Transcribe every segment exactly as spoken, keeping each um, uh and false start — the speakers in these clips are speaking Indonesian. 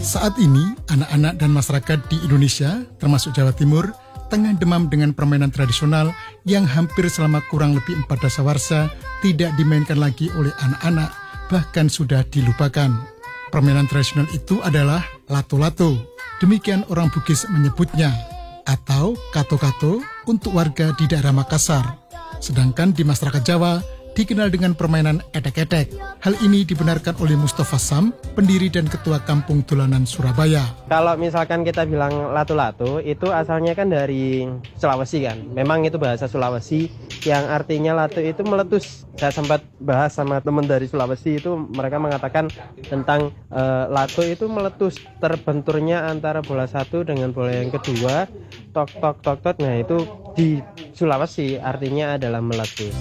Saat ini, anak-anak dan masyarakat di Indonesia, termasuk Jawa Timur, tengah demam dengan permainan tradisional yang hampir selama kurang lebih empat dasawarsa tidak dimainkan lagi oleh anak-anak, bahkan sudah dilupakan. Permainan tradisional itu adalah lato-lato, demikian orang Bugis menyebutnya, atau kato-kato untuk warga di daerah Makassar. Sedangkan di masyarakat Jawa, dikenal dengan permainan etek-etek. Hal ini dibenarkan oleh Mustafa Sam, pendiri dan ketua Kampung Dolanan Surabaya. Kalau misalkan kita bilang lato-lato, itu asalnya kan dari Sulawesi kan. Memang itu bahasa Sulawesi yang artinya lato itu meletus. Saya sempat bahas sama teman dari Sulawesi itu, mereka mengatakan tentang e, lato itu meletus, terbenturnya antara bola satu dengan bola yang kedua, tok tok tok tok. Nah itu di Sulawesi artinya adalah meletus.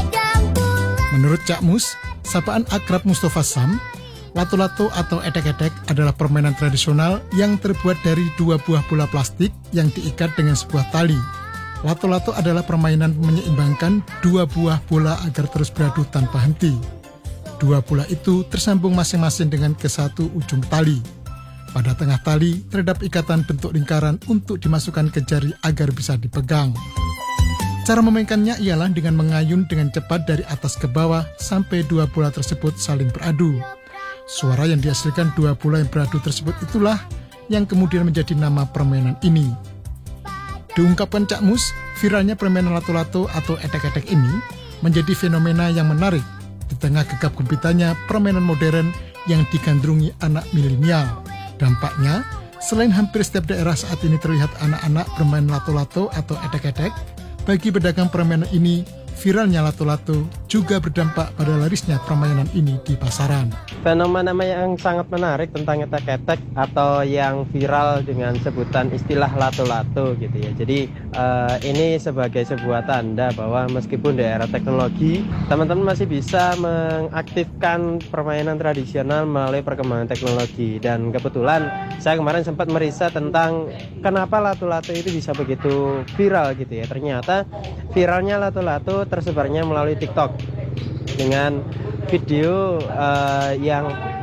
Menurut Cak Mus, sapaan akrab Mustafa Sam, lato-lato atau etek-etek adalah permainan tradisional yang terbuat dari dua buah bola plastik yang diikat dengan sebuah tali. Lato-lato adalah permainan menyeimbangkan dua buah bola agar terus beradu tanpa henti. Dua bola itu tersambung masing-masing dengan ke satu ujung tali. Pada tengah tali terdapat ikatan bentuk lingkaran untuk dimasukkan ke jari agar bisa dipegang. Cara memainkannya ialah dengan mengayun dengan cepat dari atas ke bawah sampai dua bola tersebut saling beradu. Suara yang dihasilkan dua bola yang beradu tersebut itulah yang kemudian menjadi nama permainan ini. Diungkapkan Cak Mus, viralnya permainan lato-lato atau etek-etek ini menjadi fenomena yang menarik di tengah gegap gempitanya permainan modern yang digandrungi anak milenial. Dampaknya, selain hampir setiap daerah saat ini terlihat anak-anak bermain lato-lato atau etek-etek, bagi pedagang permainan ini, viralnya lato-lato juga berdampak pada larisnya permainan ini di pasaran. Fenomena yang sangat menarik tentang etek-etek atau yang viral dengan sebutan istilah lato-lato gitu ya. Jadi uh, ini sebagai sebuah tanda bahwa meskipun di era teknologi, teman-teman masih bisa mengaktifkan permainan tradisional melalui perkembangan teknologi. Dan kebetulan saya kemarin sempat meriset tentang kenapa lato-lato itu bisa begitu viral gitu ya. Ternyata viralnya lato-lato tersebarnya melalui TikTok dengan video uh, yang